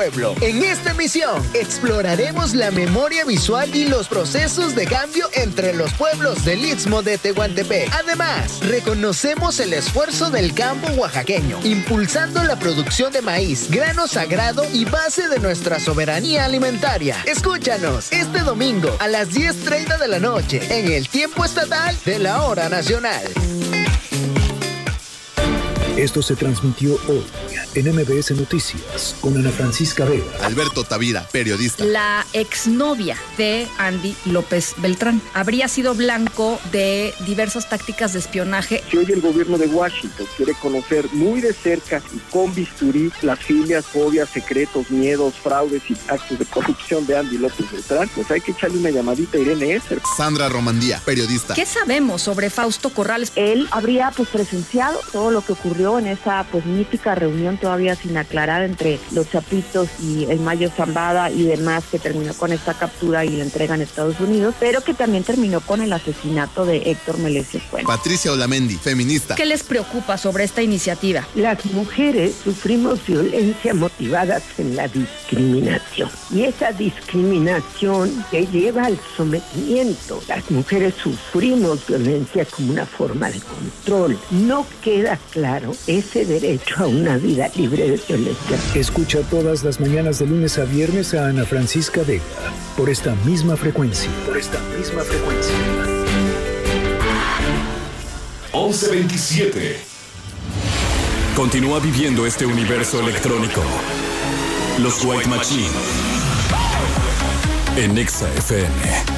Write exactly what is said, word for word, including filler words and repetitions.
pueblo. En esta emisión exploraremos la memoria visual y los procesos de cambio entre los pueblos del Istmo de Tehuantepec. Además, reconocemos el esfuerzo del campo oaxaqueño, impulsando la producción de maíz, grano sagrado y base de nuestra soberanía alimentaria. Escúchanos este domingo a las diez treinta de la noche en el tiempo estatal de la hora nacional. Esto se transmitió hoy en M B S Noticias con Ana Francisca Vega. Alberto Tavira, periodista. La exnovia de Andy López Beltrán habría sido blanco de diversas tácticas de espionaje. Si hoy el gobierno de Washington quiere conocer muy de cerca y con bisturí las filias, fobias, secretos, miedos, fraudes y actos de corrupción de Andy López Beltrán, pues hay que echarle una llamadita a Irene Esser. Sandra Romandía, periodista. ¿Qué sabemos sobre Fausto Corrales? Él habría pues presenciado todo lo que ocurrió en esa pues mítica reunión todavía sin aclarar entre los Chapitos y el Mayo Zambada y demás, que terminó con esta captura y la entrega en Estados Unidos, pero que también terminó con el asesinato de Héctor Melesio Fuentes. Patricia Olamendi, feminista. ¿Qué les preocupa sobre esta iniciativa? Las mujeres sufrimos violencia motivadas en la discriminación y esa discriminación te lleva al sometimiento. Las mujeres sufrimos violencia como una forma de control. No queda claro ese derecho a una vida libre de violencia. Escucha todas las mañanas de lunes a viernes a Ana Francisca Vega por esta misma frecuencia. Por esta misma frecuencia. once veintisiete. Continúa viviendo este universo electrónico. Los White Machine en Exa F M.